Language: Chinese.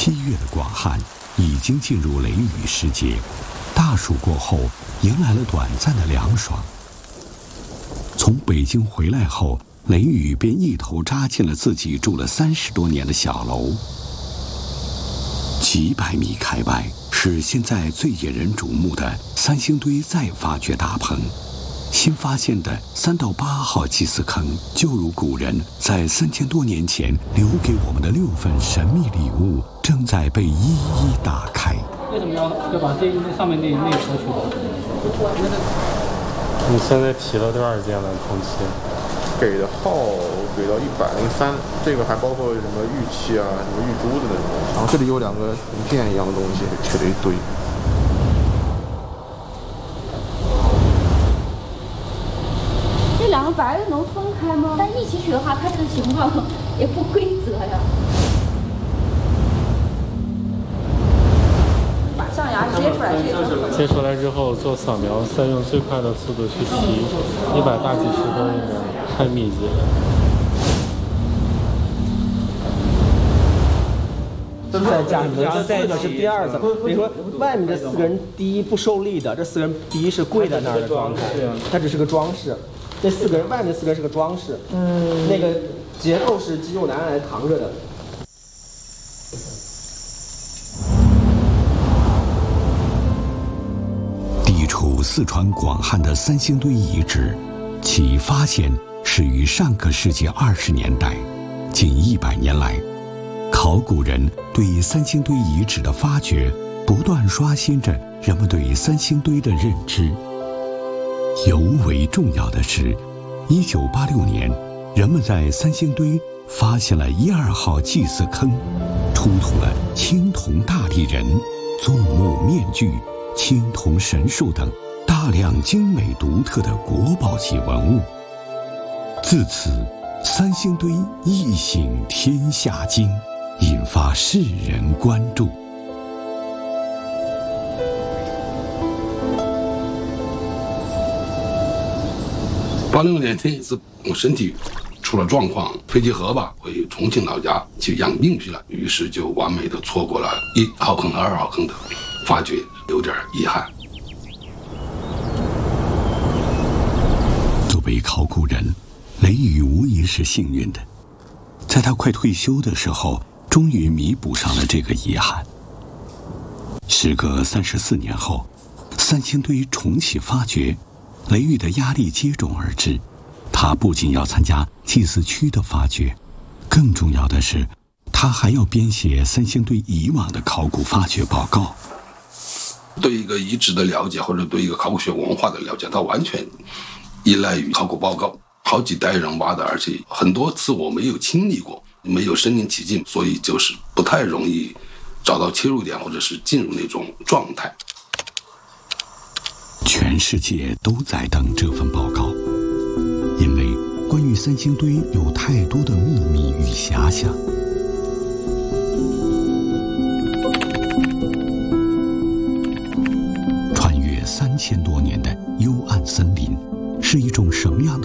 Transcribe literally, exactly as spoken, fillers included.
七月的广汉已经进入雷雨时节，大暑过后迎来了短暂的凉爽。从北京回来后，雷雨便一头扎进了自己住了三十多年的小楼。几百米开外是现在最引人瞩目的三星堆再发掘大棚。新发现的三到八号祭祀坑，就如古人在三千多年前留给我们的六份神秘礼物，正在被一一打开。 为什么要要把这那上面那那抽取掉？ 你现在提了多少件了？空气给的号给到一百零三，这个还包括什么玉器啊、什么玉珠子那种东西。然后这里有两个铜片一样的东西，切了一堆。 这两个白的能分开吗？但一起取的话，它这个形状也不规则呀。把象牙接出来，这接出来之后做扫描，再用最快的速度去提，一百大几十根应该太密集了。 再加什么？再一个是第二层，比如说外面这四个人，第一不受力的，这四个人第一是跪在那儿的状态，它只是个装饰。这四个人外面四个人是个装饰，嗯，那个结构是肌肉男来扛着的。 地处四川广汉的三星堆遗址，其发现始于上个世纪二十年代，近一百年来，考古人对三星堆遗址的发掘，不断刷新着人们对三星堆的认知。尤为重要的是，一九八六年，人们在三星堆发现了一二号祭祀坑，出土了青铜大立人、纵目面具、青铜神树等大量精美独特的国宝级文物。自此，三星堆一醒天下惊，引发世人关注。 八六年那一次，我身体出了状况，肺结核吧，回重庆老家去养病去了，于是就完美的错过了一号坑和二号坑的发掘，有点遗憾。 作为考古人，雷雨无疑是幸运的，在他快退休的时候，终于弥补上了这个遗憾。时隔三十四年后，三星堆重启发掘，雷雨的压力接踵而至。他不仅要参加祭祀区的发掘，更重要的是，他还要编写三星堆以往的考古发掘报告。 对一个遗址的了解，或者对一个考古学文化的了解，它完全依赖于考古报告。好几代人挖的，而且很多次我没有亲历过，没有身临其境，所以就是不太容易找到切入点，或者是进入那种状态。 全世界都在等这份报告，因为关于三星堆有太多的秘密与遐想。穿越三千多年的幽暗森林，是一种什么样的